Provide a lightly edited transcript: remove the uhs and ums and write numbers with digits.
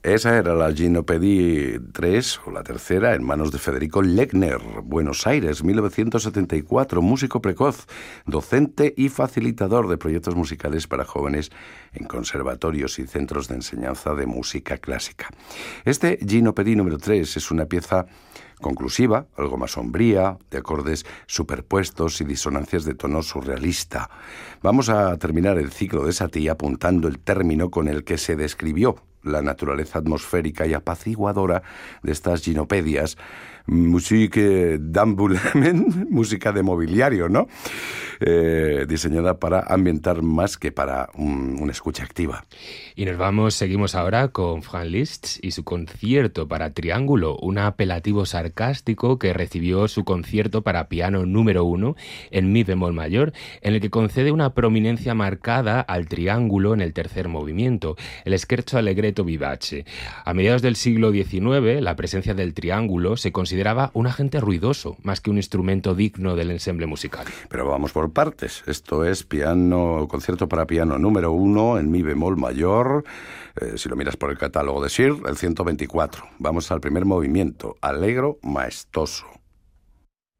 Esa era la Ginopédie 3, o la tercera, en manos de Federico Legner, Buenos Aires, 1974, músico precoz, docente y facilitador de proyectos musicales para jóvenes en conservatorios y centros de enseñanza de música clásica. Este Ginopédie número 3 es una pieza conclusiva, algo más sombría, de acordes superpuestos y disonancias de tono surrealista. Vamos a terminar el ciclo de Satie apuntando el término con el que se describió la naturaleza atmosférica y apaciguadora de estas ginopedias, Musik d'Ambulement, música de mobiliario, ¿no? Diseñada para ambientar más que para una escucha activa. Y seguimos ahora con Franz Liszt y su concierto para triángulo, un apelativo sarcástico que recibió su concierto para piano número 1 en mi bemol mayor, en el que concede una prominencia marcada al triángulo en el tercer movimiento, el scherzo allegretto vivace. A mediados del siglo XIX, la presencia del triángulo se consideraba un agente ruidoso, más que un instrumento digno del ensemble musical. Pero vamos por partes. Esto es concierto para piano número 1 en mi bemol mayor. Si lo miras por el catálogo de Schier, el 124. Vamos al primer movimiento, allegro maestoso.